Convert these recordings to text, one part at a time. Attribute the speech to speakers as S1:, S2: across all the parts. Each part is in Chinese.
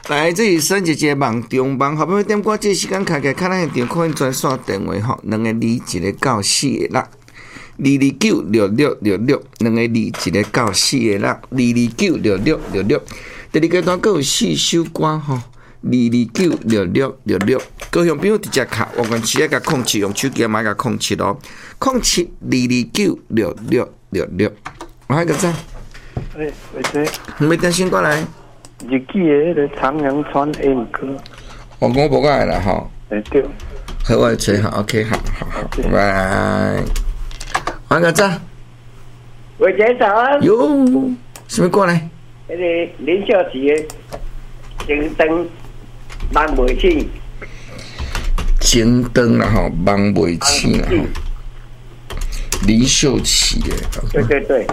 S1: 来，这是升一个梦中梦，后尾点歌，这时间开起，看咱现场可以专线电话吼，2个2，1个9，4个6。2296666，2个2，1个9，4个6，2296666。第二阶段阁有4首歌吼，2296666。高雄朋友直接卡，我们直接甲控制，用手机买甲控制咯，控制2296666。我还个赞。
S2: 喂，喂，
S1: 没担心过来。
S2: 日记的迄个长阳川 M 歌。
S1: 我无过来啦吼。
S2: 对。
S1: 好，我来找好 ，OK， 好，拜拜。我个赞。
S3: 伟杰早安。
S1: 哟，什么过来？
S3: 那个林秀琪的青灯梦袂醒。
S1: 青灯啦吼，梦袂醒啦吼。林秀琪的。
S3: 对。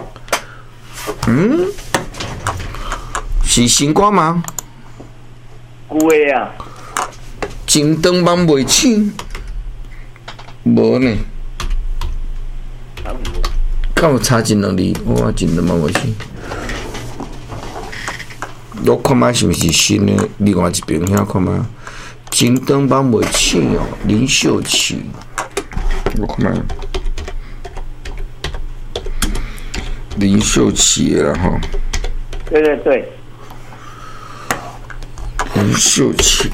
S1: 是新歌吗？
S3: 旧的啊。
S1: 青灯梦袂醒，无呢。敢有差一两字？我青灯梦袂醒。我看卖是毋是新的？另外一边遐看卖，青灯梦袂醒哦，林秀琪。我看卖，林秀琪的啦吼。
S3: 对。
S1: 林秀琪，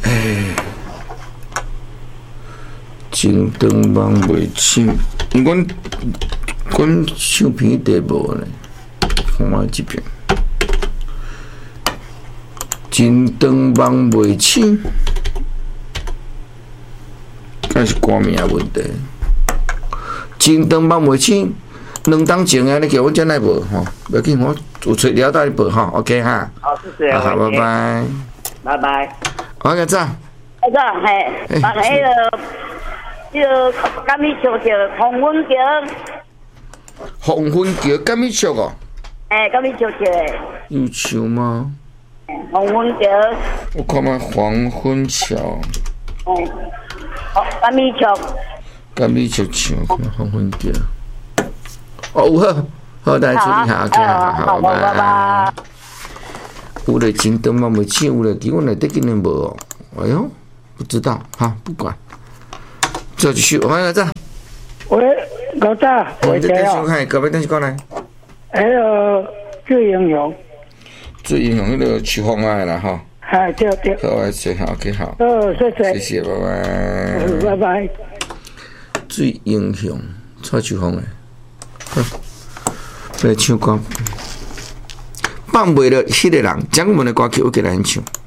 S1: 青灯梦袂醒，阮相片底无呢，看卖这边。青灯梦袂醒，敢是歌名问题？青灯梦袂醒，2档前啊，你叫我真来无吼？不要紧，我有找了带你报吼 ，OK 哈。
S3: 好，谢谢。
S1: 好，拜拜。
S3: 拜拜。
S1: 我个赞。
S3: 那个把那个甘米桥叫黄昏桥。
S1: 黄昏桥甘米桥哦。
S3: 甘米桥叫的。
S1: 有桥吗？
S3: 黄昏桥。
S1: 我看卖黄昏桥。
S3: 甘米桥。
S1: 甘米桥桥，看黄昏桥。哦，有好，大家注意下 ，OK， 好，拜拜。有嘞，青灯梦袂醒，有嘞，结果内底竟然无哦。哎呦，不知道，好，不管。再继续，我来这。
S2: 喂，老大，
S1: 我这电视看，隔壁电视过来。
S2: 最英雄。
S1: 最英雄迄个曲风爱啦，哈。
S2: 对。
S1: 好，我来找，好 ，OK， 好。
S2: 谢
S1: 谢，拜拜。
S2: 拜拜。
S1: 最英雄，蔡曲风的。来唱歌。放袂了，迄个人，蒋文的歌曲我给咱唱。